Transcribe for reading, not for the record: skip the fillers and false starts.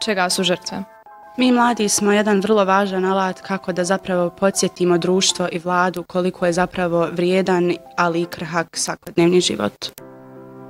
čega su žrtve? Mi mladi smo jedan vrlo važan alat kako da zapravo podsjetimo društvo i vladu koliko je zapravo vrijedan, ali i krhak svakodnevni život.